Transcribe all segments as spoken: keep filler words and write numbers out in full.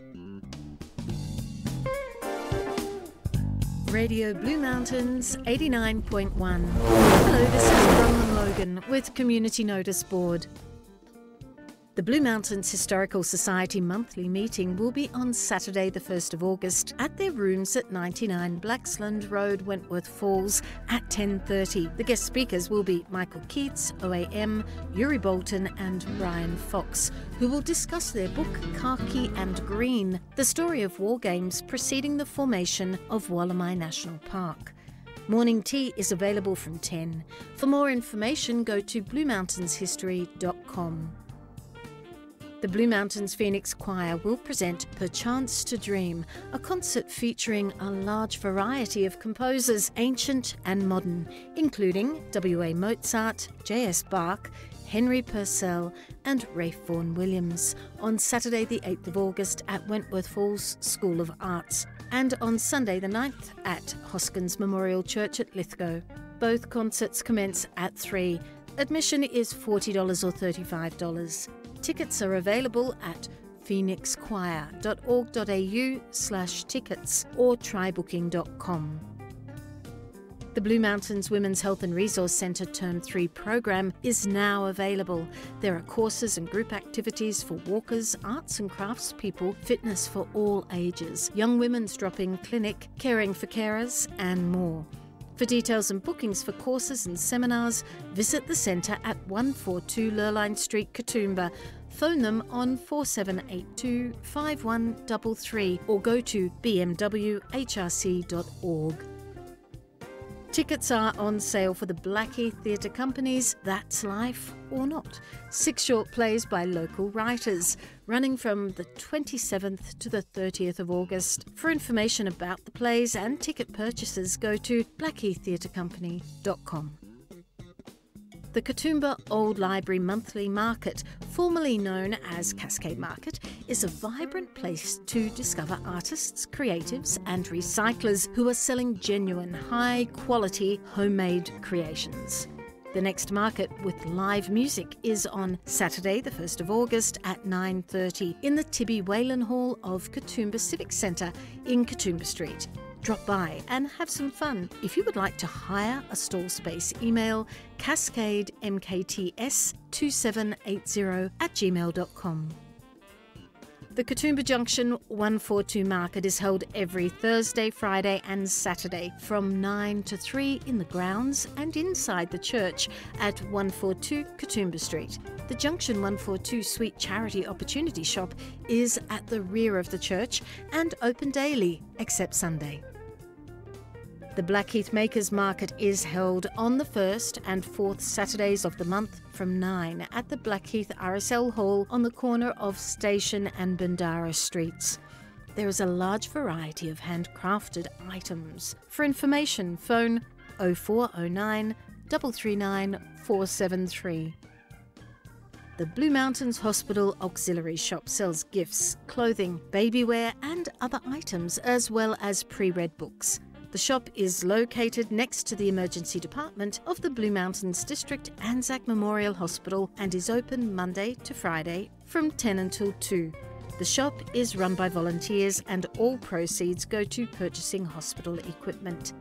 Radio Blue Mountains eighty-nine point one. Hello, this is Bronwyn Logan with Community Notice Board. The Blue Mountains Historical Society monthly meeting will be on Saturday the first of August at their rooms at ninety-nine Blaxland Road, Wentworth Falls at ten thirty. The guest speakers will be Michael Keats, O A M, Yuri Bolton and Brian Fox, who will discuss their book Khaki and Green, the story of war games preceding the formation of Wollamai National Park. Morning tea is available from ten. For more information, go to blue mountains history dot com. The Blue Mountains Phoenix Choir will present Perchance to Dream, a concert featuring a large variety of composers, ancient and modern, including W A Mozart, J S Bach, Henry Purcell and Ralph Vaughan Williams, on Saturday the eighth of August at Wentworth Falls School of Arts, and on Sunday the ninth at Hoskins Memorial Church at Lithgow. Both concerts commence at three. Admission is forty dollars or thirty-five dollars. Tickets are available at phoenix choir dot org dot a u slash tickets or try booking dot com. The Blue Mountains Women's Health and Resource Centre Term three program is now available. There are courses and group activities for walkers, arts and crafts people, fitness for all ages, young women's drop-in clinic, caring for carers and more. For details and bookings for courses and seminars, visit the centre at one forty-two Lurline Street, Katoomba. Phone them on four seven eight two, five one three three or go to b m w h r c dot org. Tickets are on sale for the Blackheath Theatre Company's That's Life or Not, six short plays by local writers, running from the twenty-seventh to the thirtieth of August. For information about the plays and ticket purchases, go to blackheath theatre company dot com. The Katoomba Old Library Monthly Market, formerly known as Cascade Market, is a vibrant place to discover artists, creatives and recyclers who are selling genuine, high-quality, homemade creations. The next market with live music is on Saturday the first of August at nine thirty in the Tibby Whalen Hall of Katoomba Civic Centre in Katoomba Street. Drop by and have some fun. If you would like to hire a stall space, email cascade m k t s two seven eight zero at gmail dot com. The Katoomba Junction one forty-two Market is held every Thursday, Friday and Saturday from nine to three in the grounds and inside the church at one forty-two Katoomba Street. The Junction one forty-two Sweet Charity Opportunity Shop is at the rear of the church and open daily except Sunday. The Blackheath Makers Market is held on the first and fourth Saturdays of the month from nine at the Blackheath R S L Hall on the corner of Station and Bandara Streets. There is a large variety of handcrafted items. For information, phone oh four oh nine, three three nine, four seven three. The Blue Mountains Hospital Auxiliary Shop sells gifts, clothing, babywear and other items, as well as pre-read books. The shop is located next to the emergency department of the Blue Mountains District Anzac Memorial Hospital and is open Monday to Friday from ten until two. The shop is run by volunteers and all proceeds go to purchasing hospital equipment.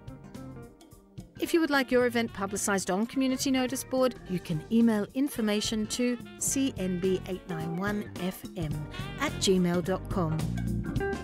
If you would like your event publicised on Community Notice Board, you can email information to c n b eight nine one f m at gmail dot com.